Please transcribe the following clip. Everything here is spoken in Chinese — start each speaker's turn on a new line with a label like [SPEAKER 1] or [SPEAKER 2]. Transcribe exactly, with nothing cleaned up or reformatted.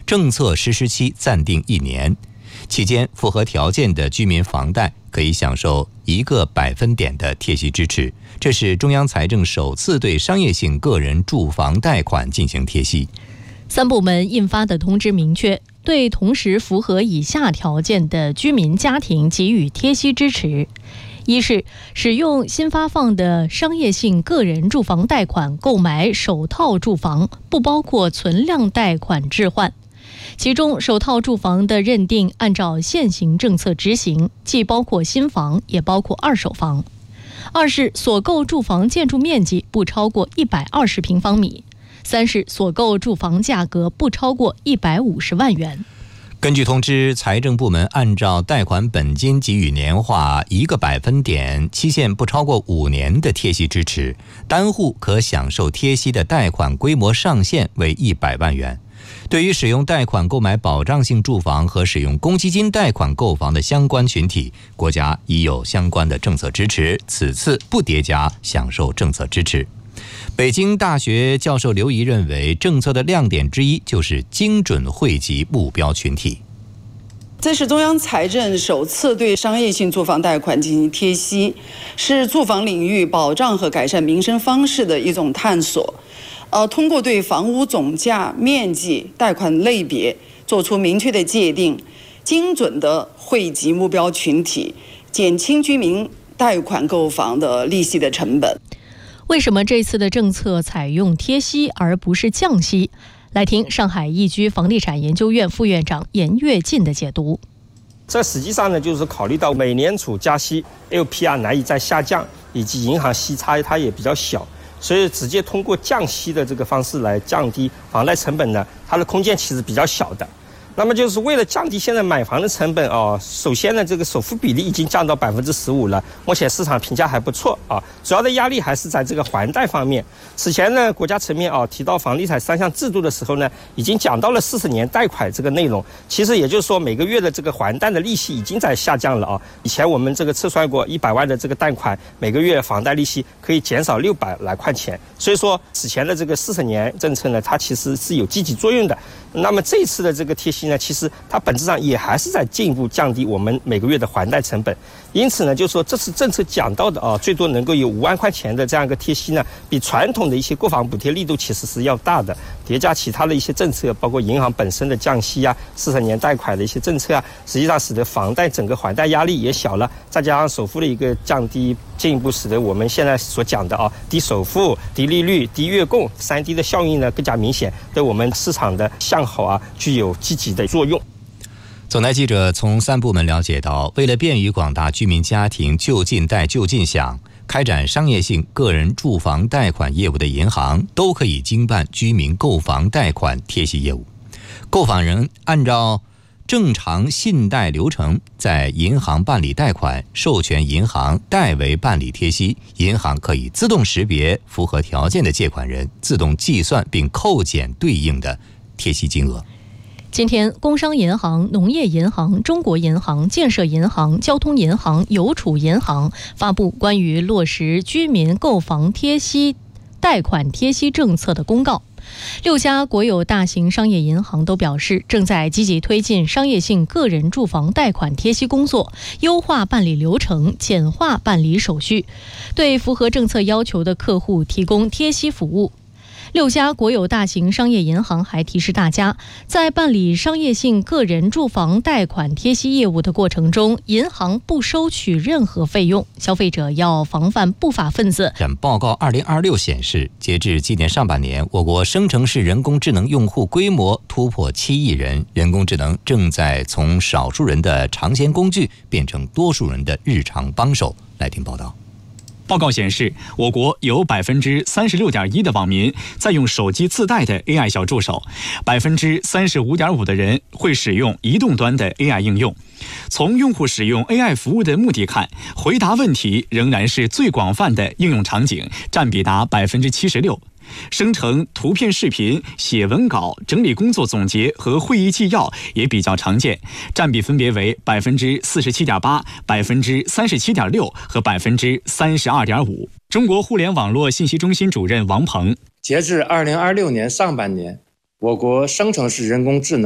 [SPEAKER 1] 政策实施期暂定一年，期间符合条件的居民房贷可以享受一个百分点的贴息支持。这是中央财政首次对商业性个人住房贷款进行贴息。
[SPEAKER 2] 三部门印发的通知明确，对同时符合以下条件的居民家庭给予贴息支持。一是使用新发放的商业性个人住房贷款购买首套住房，不包括存量贷款置换，其中首套住房的认定按照现行政策执行，既包括新房也包括二手房。二是所购住房建筑面积不超过一百二十平方米。三是所购住房价格不超过一百五十万元。
[SPEAKER 1] 根据通知，财政部门按照贷款本金给予年化一个百分点、期限不超过五年的贴息支持，单户可享受贴息的贷款规模上限为一百万元。对于使用贷款购买保障性住房和使用公积金贷款购房的相关群体，国家已有相关的政策支持，此次不叠加享受政策支持。北京大学教授刘怡认为，政策的亮点之一就是精准惠及目标群体。
[SPEAKER 3] 这是中央财政首次对商业性住房贷款进行贴息，是住房领域保障和改善民生方式的一种探索。呃，通过对房屋总价、面积、贷款类别做出明确的界定，精准地惠及目标群体，减轻居民贷款购房的利息的成本。
[SPEAKER 2] 为什么这次的政策采用贴息而不是降息？来听上海易居房地产研究院副院长严跃进的解读。
[SPEAKER 4] 这实际上呢，就是考虑到美联储加息 ，L P R 难以再下降，以及银行息差它也比较小，所以直接通过降息的这个方式来降低房贷成本呢，它的空间其实比较小的。那么就是为了降低现在买房的成本啊，首先呢，这个首付比例已经降到百分之十五了，目前市场评价还不错啊。主要的压力还是在这个还贷方面。此前呢，国家层面啊提到房地产三项制度的时候呢，已经讲到了四十年贷款这个内容。其实也就是说，每个月的这个还贷的利息已经在下降了啊。以前我们这个测算过，一百万的这个贷款，每个月房贷利息可以减少六百来块钱。所以说，此前的这个四十年政策呢，它其实是有积极作用的。那么这一次的这个贴息呢，其实它本质上也还是在进一步降低我们每个月的还贷成本。因此呢，就是说这次政策讲到的啊，最多能够有五万块钱的这样一个贴息呢，比传统的一些购房补贴力度其实是要大的。叠加其他的一些政策，包括银行本身的降息啊、四十年贷款的一些政策啊，实际上使得房贷整个还贷压力也小了。再加上首付的一个降低，进一步使得我们现在所讲的啊低首付、低利率、低月供三低的效应呢更加明显，对我们市场的向好啊具有积极的作用。
[SPEAKER 1] 总台记者从三部门了解到，为了便于广大居民家庭就近贷就近享，开展商业性个人住房贷款业务的银行都可以经办居民购房贷款贴息业务。购房人按照正常信贷流程在银行办理贷款，授权银行代为办理贴息，银行可以自动识别符合条件的借款人，自动计算并扣减对应的贴息金额。
[SPEAKER 2] 今天，工商银行、农业银行、中国银行、建设银行、交通银行、邮储银行发布关于落实居民购房贴息贷款贴息政策的公告。六家国有大型商业银行都表示，正在积极推进商业性个人住房贷款贴息工作，优化办理流程，简化办理手续，对符合政策要求的客户提供贴息服务。六家国有大型商业银行还提示大家，在办理商业性个人住房贷款贴息业务的过程中，银行不收取任何费用，消费者要防范不法分子。
[SPEAKER 1] 报告二零二六显示，截至今年上半年，我国生成式人工智能用户规模突破七亿人，人工智能正在从少数人的常见工具变成多数人的日常帮手。来听报道。
[SPEAKER 5] 报告显示，我国有百分之三十六点一的网民在用手机自带的 A I 小助手，百分之三十五点五的人会使用移动端的 A I 应用。从用户使用 A I 服务的目的看，回答问题仍然是最广泛的应用场景，占比达百分之七十六。生成图片、视频、写文稿、整理工作总结和会议纪要也比较常见，占比分别为百分之四十七点八、百分之三十七点六和百分之三十二点五。中国互联网络信息中心主任王鹏，
[SPEAKER 6] 截至二零二六年上半年，我国生成式人工智能